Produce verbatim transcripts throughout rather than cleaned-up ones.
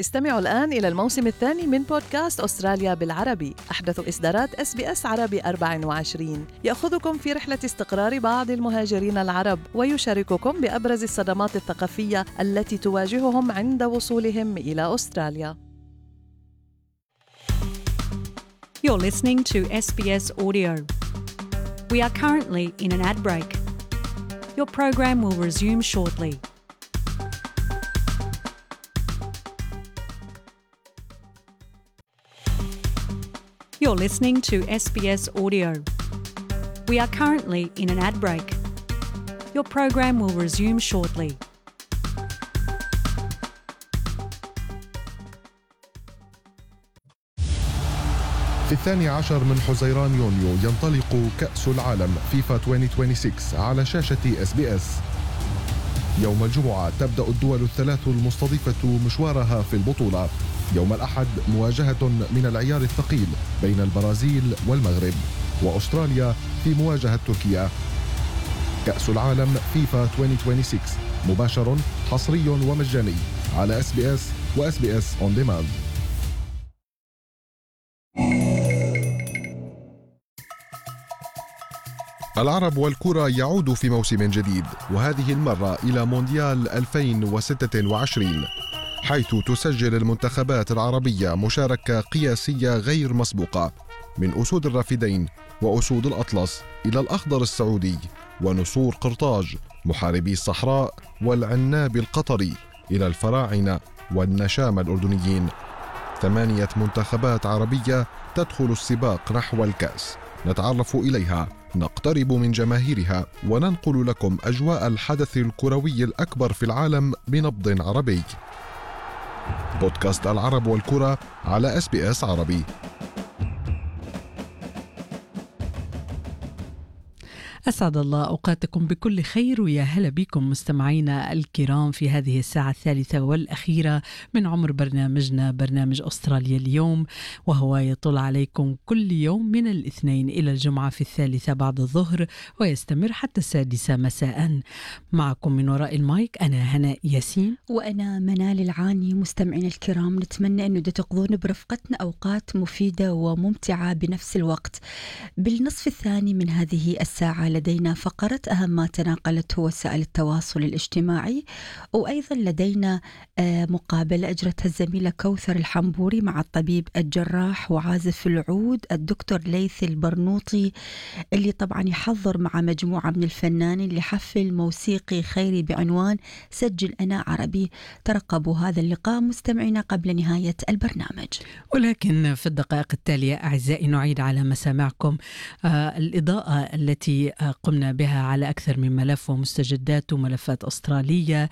استمعوا الآن إلى الموسم الثاني من بودكاست أستراليا بالعربي، أحدث إصدارات إس بي إس عربي أربعة وعشرين، يأخذكم في رحلة استقرار بعض المهاجرين العرب ويشارككم بأبرز الصدمات الثقافية التي تواجههم عند وصولهم إلى أستراليا. You're listening to S B S Audio. We are currently in an ad break. Your program will resume shortly. You're listening to S B S Audio. We are currently in an ad break. Your program will resume shortly. في الثاني عشر من حزيران يونيو ينطلق كأس العالم فيفا ألفين وستة وعشرين على شاشة إس بي إس. يوم الجمعة تبدأ الدول الثلاث المستضيفة مشوارها في البطولة. يوم الأحد مواجهة من العيار الثقيل بين البرازيل والمغرب، وأستراليا في مواجهة تركيا. كأس العالم فيفا ألفين وستة وعشرين مباشر حصري ومجاني على إس بي إس وإس بي إس On Demand. العرب والكرة يعود في موسم جديد، وهذه المرة إلى مونديال ألفين وستة وعشرين، حيث تسجل المنتخبات العربية مشاركة قياسية غير مسبوقة، من أسود الرافدين وأسود الأطلس إلى الأخضر السعودي ونسور قرطاج محاربي الصحراء والعناب القطري إلى الفراعنة والنشام الأردنيين. ثمانية منتخبات عربية تدخل السباق نحو الكأس، نتعرف إليها، نقترب من جماهيرها، وننقل لكم أجواء الحدث الكروي الأكبر في العالم بنبض عربي. بودكاست العرب والكرة على إس بي إس عربي. أسعد الله أوقاتكم بكل خير، ويا هلا بكم مستمعينا الكرام في هذه الساعة الثالثة والأخيرة من عمر برنامجنا، برنامج أستراليا اليوم، وهو يطل عليكم كل يوم من الاثنين إلى الجمعة في الثالثة بعد الظهر، ويستمر حتى السادسة مساء. معكم من وراء المايك أنا هناء ياسين وأنا منال العاني. مستمعينا الكرام، نتمنى أنه تقضون برفقتنا أوقات مفيدة وممتعة بنفس الوقت. بالنصف الثاني من هذه الساعة لدينا فقرة أهم ما تناقلته وسائل التواصل الاجتماعي، وأيضا لدينا مقابلة أجرتها الزميلة كوثر الحنبوري مع الطبيب الجراح وعازف العود الدكتور ليث البرنوطي، اللي طبعا يحضر مع مجموعة من الفنانين لحفل موسيقي خيري بعنوان سجل أنا عربي. ترقبوا هذا اللقاء مستمعينا قبل نهاية البرنامج. ولكن في الدقائق التالية أعزائي نعيد على مسامعكم آه الإضاءة التي قمنا بها على أكثر من ملف ومستجدات وملفات أسترالية،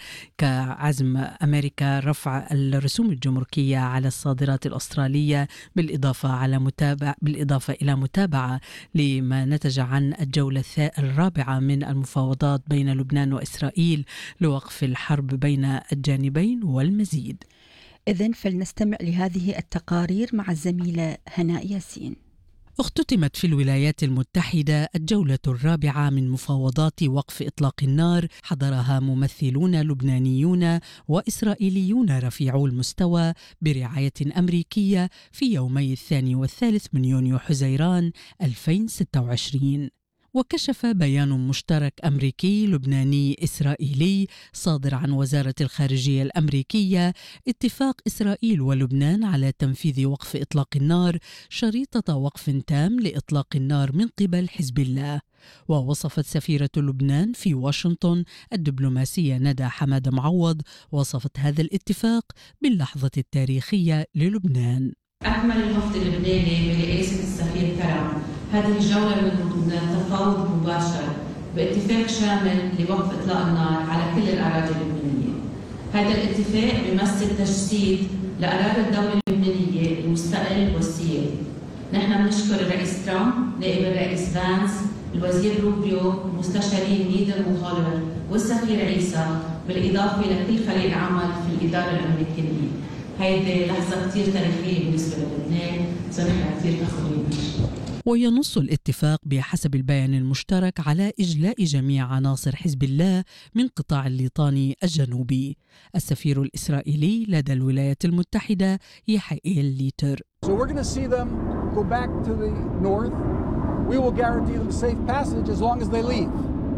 كعزم أمريكا رفع الرسوم الجمركية على الصادرات الأسترالية، بالإضافة على متابعة بالإضافة إلى متابعة لما نتج عن الجولة الرابعة من المفاوضات بين لبنان وإسرائيل لوقف الحرب بين الجانبين والمزيد. إذن فلنستمع لهذه التقارير مع الزميلة هناء ياسين. اختتمت في الولايات المتحدة الجولة الرابعة من مفاوضات وقف إطلاق النار، حضرها ممثلون لبنانيون وإسرائيليون رفيعو المستوى برعاية أمريكية في يومي الثاني والثالث من يونيو حزيران ألفين وستة وعشرين. وكشف بيان مشترك أمريكي لبناني إسرائيلي صادر عن وزارة الخارجية الأمريكية اتفاق إسرائيل ولبنان على تنفيذ وقف إطلاق النار شريطة وقف تام لإطلاق النار من قبل حزب الله. ووصفت سفيرة لبنان في واشنطن الدبلوماسية ندى حماد معوض وصفت هذا الاتفاق باللحظة التاريخية للبنان. أكمل الوفد اللبناني برئاسة السفير كرم هذه الجولة من التفاوض مباشر باتفاق شامل لوقف إطلاق النار على كل الأراضي اللبنانية. هذا الاتفاق بيمثل تجسيد لقرار الدولة اللبنانية المستقل والسيادي. نحن بنشكر الرئيس ترامب، نائب الرئيس فانس، الوزير روبيو، المستشارين نيدر وهولر والسفير عيسى، بالإضافة لكل فريق عمل في الإدارة الأمريكية. هيدي لحظة كتير تاريخية بالنسبة للبنان، صرنا كتير فخورين. وينص الاتفاق بحسب البيان المشترك على إجلاء جميع عناصر حزب الله من قطاع الليطاني الجنوبي. السفير الإسرائيلي لدى الولايات المتحدة يحيى ليتر. So we're going to see them go back to the north. We will guarantee them safe passage as long as they leave.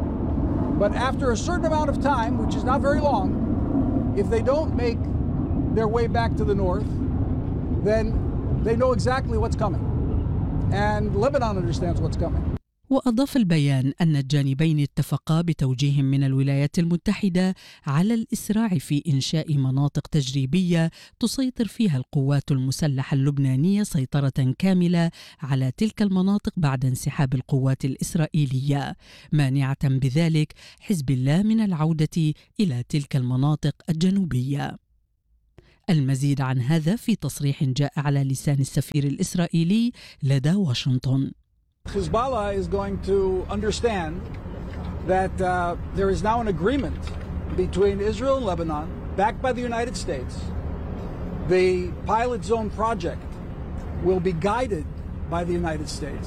But after a certain amount of time, which is not very long, if they don't make their way back to the north, then they know exactly what's coming. And Lebanon understands what's coming. وأضاف البيان أن الجانبين اتفقا بتوجيه من الولايات المتحدة على الإسراع في إنشاء مناطق تجريبية تسيطر فيها القوات المسلحة اللبنانية سيطرة كاملة على تلك المناطق بعد انسحاب القوات الإسرائيلية، مانعة بذلك حزب الله من العودة إلى تلك المناطق الجنوبية. المزيد عن هذا في تصريح جاء على لسان السفير الإسرائيلي لدى واشنطن. Hezbollah is going to understand that uh, there is now an agreement between Israel and Lebanon, backed by the United States. The pilot zone project will be guided by the United States.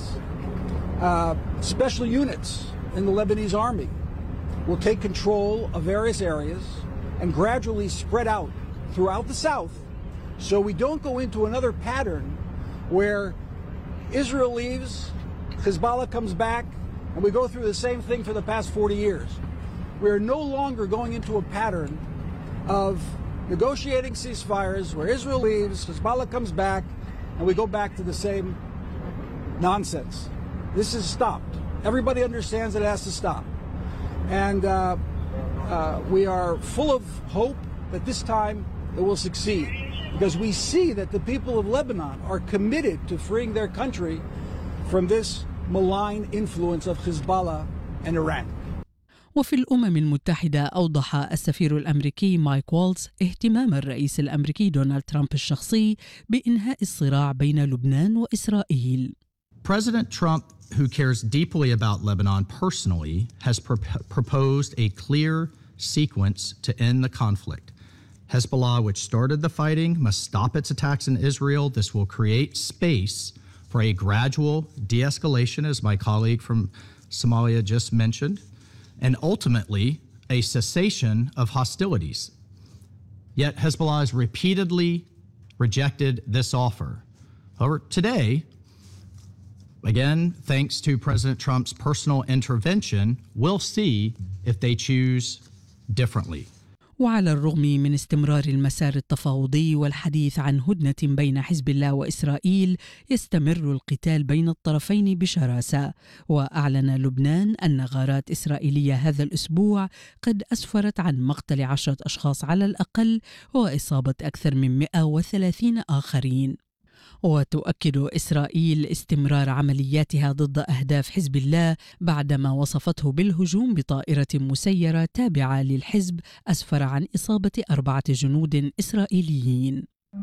Uh, special units in the Lebanese army will take control of various areas and gradually spread out throughout the south, so we don't go into another pattern where Israel leaves, Hezbollah comes back, and we go through the same thing for the past forty years. We are no longer going into a pattern of negotiating ceasefires where Israel leaves, Hezbollah comes back, and we go back to the same nonsense. This is stopped. Everybody understands that it has to stop. And uh, uh, we are full of hope that this time it will succeed, because we see that the people of Lebanon are committed to freeing their country from this malign influence of Hezbollah and Iran. وفي الأمم المتحدة أوضح السفير الأمريكي مايك والتز اهتمام الرئيس الأمريكي دونالد ترامب الشخصي بإنهاء الصراع بين لبنان وإسرائيل. President Trump, who cares deeply about Lebanon personally, has pro- proposed a clear sequence to end the conflict. Hezbollah, which started the fighting, must stop its attacks in Israel. This will create space for a gradual de-escalation, as my colleague from Somalia just mentioned, and ultimately a cessation of hostilities. Yet Hezbollah has repeatedly rejected this offer. However, today, again, thanks to President Trump's personal intervention, we'll see if they choose differently. وعلى الرغم من استمرار المسار التفاوضي والحديث عن هدنة بين حزب الله وإسرائيل، يستمر القتال بين الطرفين بشراسة. وأعلن لبنان أن غارات إسرائيلية هذا الأسبوع قد أسفرت عن مقتل عشرة أشخاص على الأقل وإصابة أكثر من مئة وثلاثين آخرين. وتؤكد إسرائيل استمرار عملياتها ضد أهداف حزب الله بعدما وصفته بالهجوم بطائرة مسيرة تابعة للحزب أسفر عن إصابة أربعة جنود إسرائيليين.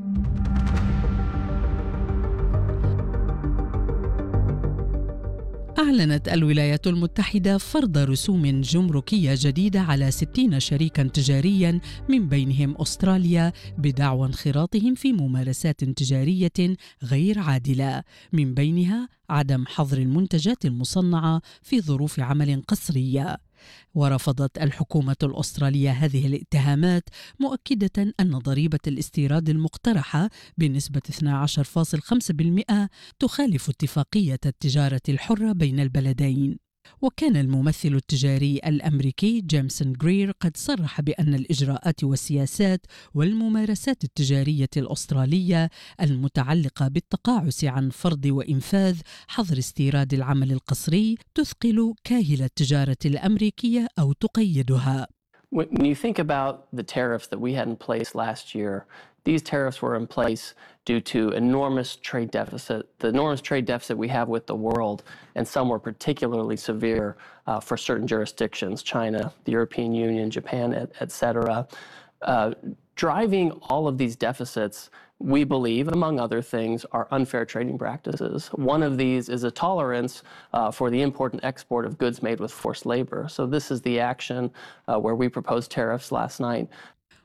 أعلنت الولايات المتحدة فرض رسوم جمركية جديدة على ستين شريكاً تجارياً من بينهم أستراليا بدعوى انخراطهم في ممارسات تجارية غير عادلة، من بينها عدم حظر المنتجات المصنعة في ظروف عمل قسرية. ورفضت الحكومة الأسترالية هذه الاتهامات، مؤكدة أن ضريبة الاستيراد المقترحة بنسبة اثني عشر فاصلة خمسة بالمئة تخالف اتفاقية التجارة الحرة بين البلدين. وكان الممثل التجاري الأمريكي جيمسون غرير قد صرح بأن الإجراءات والسياسات والممارسات التجارية الأسترالية المتعلقة بالتقاعس عن فرض وإنفاذ حظر استيراد العمل القسري تثقل كاهل التجارة الأمريكية أو تقيدها. When you think about the tariffs that we had in place last year, these tariffs were in place due to enormous trade deficit, the enormous trade deficit we have with the world, and some were particularly severe uh, for certain jurisdictions, China, the European Union, Japan, et, et cetera. Uh, driving all of these deficits, we believe, among other things, are unfair trading practices. One of these is a tolerance uh, for the import and export of goods made with forced labor. So this is the action uh, where we proposed tariffs last night.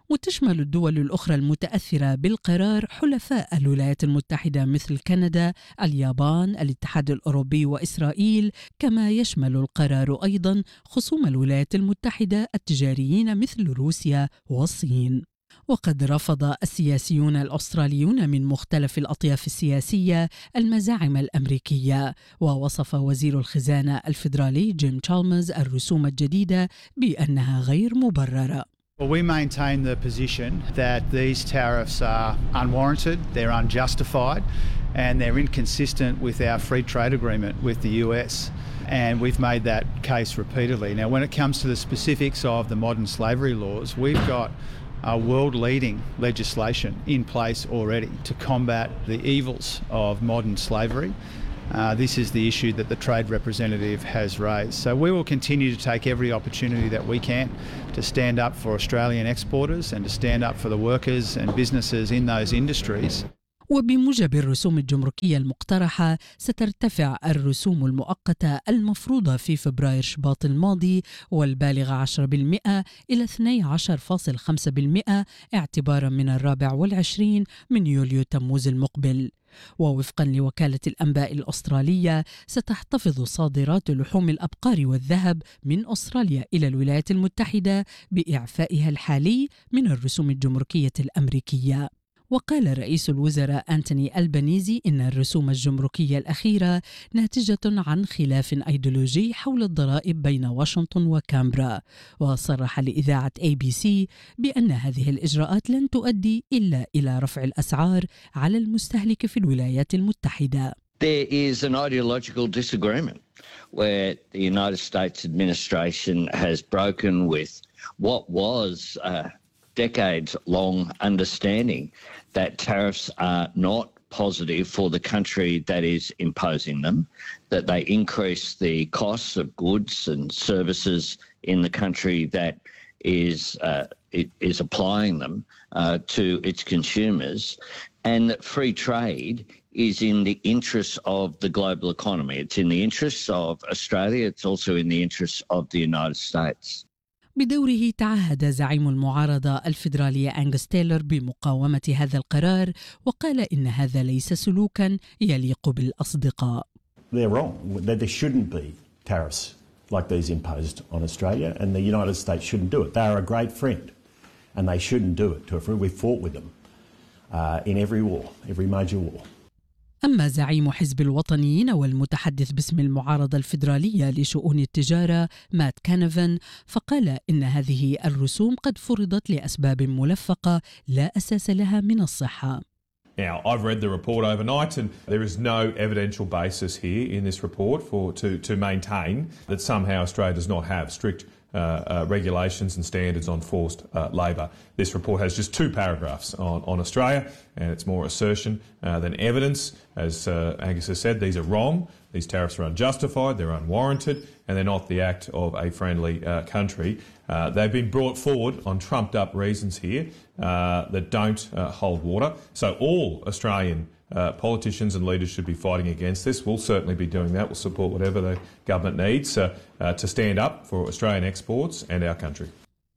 وتشمل الدول الأخرى المتأثرة بالقرار حلفاء الولايات المتحدة مثل كندا، اليابان، الاتحاد الأوروبي وإسرائيل، كما يشمل القرار أيضاً خصوم الولايات المتحدة التجاريين مثل روسيا والصين. وقد رفض السياسيون الأستراليون من مختلف الأطياف السياسية المزاعم الأمريكية، ووصف وزير الخزانة الفيدرالي جيم تشالمرز الرسوم الجديدة بأنها غير مبررة. Well, we maintain the position that these tariffs are unwarranted, they're unjustified, and they're inconsistent with our free trade agreement with the U S. And we've made that case repeatedly. Now, when it comes to the specifics of the modern slavery laws, we've got uh, world-leading legislation in place already to combat the evils of modern slavery. Uh, this is the issue that the trade representative has raised. So we will continue to take every opportunity that we can to stand up for Australian exporters and to stand up for the workers and businesses in those industries. وبموجب الرسوم الجمركية المقترحة سترتفع الرسوم المؤقتة المفروضة في فبراير شباط الماضي والبالغة عشرة بالمئة إلى اثني عشر فاصلة خمسة بالمئة اعتبارا من الرابع والعشرين من يوليو تموز المقبل. ووفقا لوكالة الأنباء الأسترالية ستحتفظ صادرات لحوم الأبقار والذهب من أستراليا إلى الولايات المتحدة بإعفائها الحالي من الرسوم الجمركية الأمريكية. وقال رئيس الوزراء أنتوني ألبانيزي إن الرسوم الجمركية الأخيرة ناتجة عن خلاف أيديولوجي حول الضرائب بين واشنطن وكامبرا، وصرح لإذاعة إيه بي سي بأن هذه الإجراءات لن تؤدي إلا إلى رفع الأسعار على المستهلك في الولايات المتحدة. There is an ideological disagreement where the United States administration has broken with what was uh, decades-long understanding that tariffs are not positive for the country that is imposing them, that they increase the costs of goods and services in the country that is uh, is applying them uh, to its consumers, and that free trade is in the interests of the global economy. It's in the interests of Australia. It's also in the interests of the United States. بدوره تعهد زعيم المعارضة الفيدرالية أنغوس تايلور بمقاومة هذا القرار، وقال إن هذا ليس سلوكاً يليق بالأصدقاء. They're wrong. There shouldn't be tariffs like these imposed on Australia, and the United States shouldn't do it. They are a great friend, and they shouldn't do it to a friend. We fought with them uh, in every war, every major war. أما زعيم حزب الوطنيين والمتحدث باسم المعارضة الفيدرالية لشؤون التجارة مات كانفن فقال إن هذه الرسوم قد فرضت لأسباب ملفقة لا أساس لها من الصحة. Now, I've read the report overnight and there is no evidential basis here in this report for to, to maintain that somehow Australia does not have strict Uh, uh, regulations and standards on forced uh, labour. This report has just two paragraphs on, on Australia, and it's more assertion uh, than evidence. As uh, Angus has said, these are wrong. These tariffs are unjustified, they're unwarranted, and they're not the act of a friendly uh, country. Uh, they've been brought forward on trumped-up reasons here uh, that don't uh, hold water. So all Australian Uh, politicians and leaders should be fighting against this. We'll certainly be doing that. We'll support whatever the government needs uh, uh, to stand up for Australian exports and our country.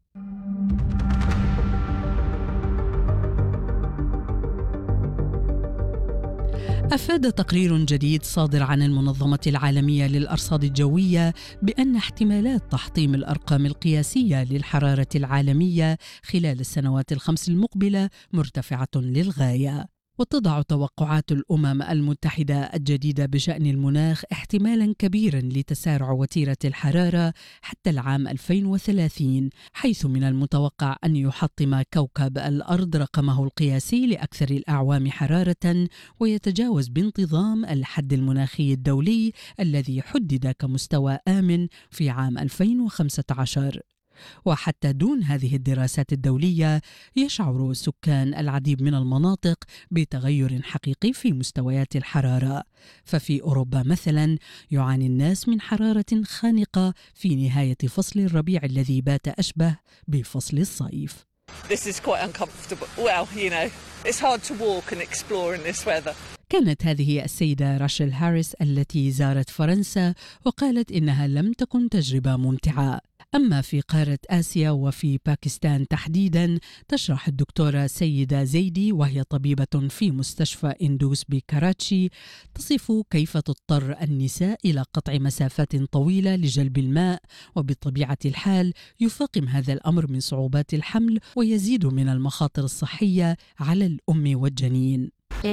أفاد تقرير جديد صادر عن المنظمة العالمية للأرصاد الجوية بأن احتمالات تحطيم الأرقام القياسية للحرارة العالمية خلال السنوات الخمس المقبلة مرتفعة للغاية. وتضع توقعات الأمم المتحدة الجديدة بشأن المناخ احتمالاً كبيراً لتسارع وتيرة الحرارة حتى العام ألفين وثلاثين، حيث من المتوقع أن يحطم كوكب الأرض رقمه القياسي لأكثر الأعوام حرارة ويتجاوز بانتظام الحد المناخي الدولي الذي حدد كمستوى آمن في عام ألفين وخمسة عشر. وحتى دون هذه الدراسات الدولية يشعر سكان العديد من المناطق بتغير حقيقي في مستويات الحرارة، ففي أوروبا مثلا يعاني الناس من حرارة خانقة في نهاية فصل الربيع الذي بات أشبه بفصل الصيف. This is quite uncomfortable. Well, you know, it's hard to walk and explore in this weather. كانت هذه السيدة راشيل هاريس التي زارت فرنسا وقالت إنها لم تكن تجربة ممتعة. أما في قارة آسيا وفي باكستان تحديدا، تشرح الدكتورة سيدة زيدي وهي طبيبة في مستشفى إندوس بكراتشي تصف كيف تضطر النساء إلى قطع مسافات طويلة لجلب الماء، وبطبيعة الحال يفاقم هذا الأمر من صعوبات الحمل ويزيد من المخاطر الصحية على الأم والجنين.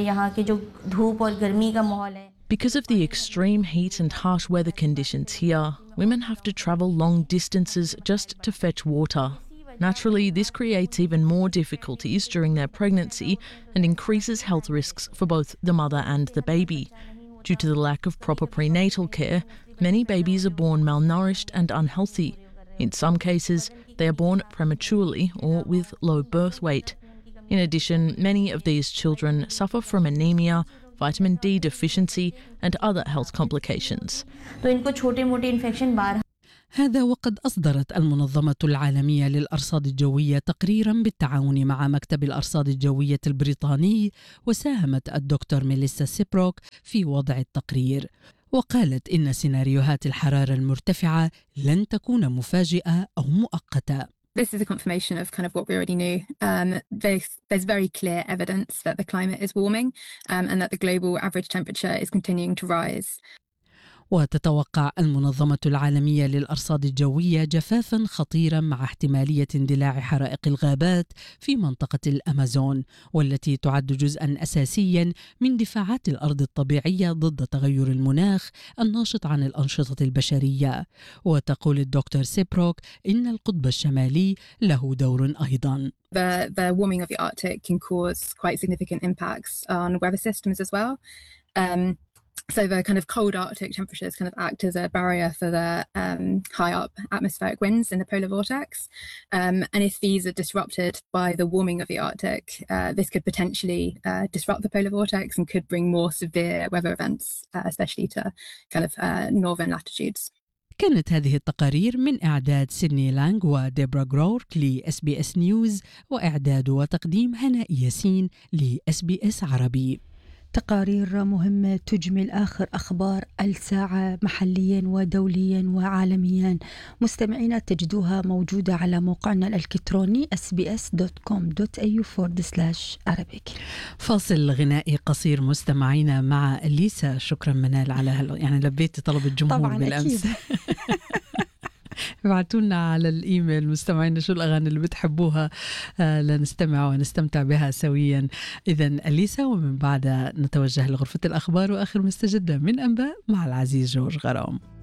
Because of the extreme heat and harsh weather conditions here, women have to travel long distances just to fetch water. Naturally, this creates even more difficulties during their pregnancy and increases health risks for both the mother and the baby. Due to the lack of proper prenatal care, many babies are born malnourished and unhealthy. In some cases, they are born prematurely or with low birth weight. In addition, many of these children suffer from anemia, vitamin D deficiency and other health complications. هذا وقد أصدرت المنظمة العالمية للأرصاد الجوية تقريراً بالتعاون مع مكتب الأرصاد الجوية البريطاني، وساهمت الدكتور ميليسا سيبروك في وضع التقرير، وقالت إن سيناريوهات الحرارة المرتفعة لن تكون مفاجئة أو مؤقتة. This is a confirmation of kind of what we already knew. Um, there's, there's very clear evidence that the climate is warming um, and that the global average temperature is continuing to rise. وتتوقع المنظمة العالمية للأرصاد الجوية جفافاً خطيراً مع احتمالية اندلاع حرائق الغابات في منطقة الأمازون، والتي تعد جزءاً أساسياً من دفاعات الأرض الطبيعية ضد تغير المناخ الناشط عن الأنشطة البشرية. وتقول الدكتور سيبروك إن القطب الشمالي له دور أيضاً. The, the warming of the Arctic can cause quite significant impacts on weather systems as well. Um, So the kind of cold Arctic temperatures kind of act as a barrier for the um, high up atmospheric winds in the polar vortex. Um, and if these are disrupted by the warming of the Arctic, uh, this could potentially uh, disrupt the polar vortex and could bring more severe weather events, uh, especially to kind of uh, northern latitudes. كانت هذه التقارير من إعداد سيدني لانغ وديبرا غرورك ل إس بي إس نيوز، وإعداد وتقديم هناء ياسين ل إس بي إس عربي. تقارير مهمة تجمل آخر أخبار الساعة محليا ودوليا وعالميا. مستمعينا تجدوها موجودة على موقعنا الإلكتروني إس بي إس دوت كوم دوت إيه يو فورورد سلاش Arabic. فاصل غنائي قصير مستمعينا مع ليسا. شكرا منال على هل... يعني لبيت طلب الجمهور طبعا بالأمس. ابعتونا على الإيميل مستمعينا شو الأغاني اللي بتحبوها آه لنستمع ونستمتع بها سويا. إذن أليسا، ومن بعد نتوجه لغرفة الأخبار وآخر مستجدة من أنباء مع العزيز جورج غرام.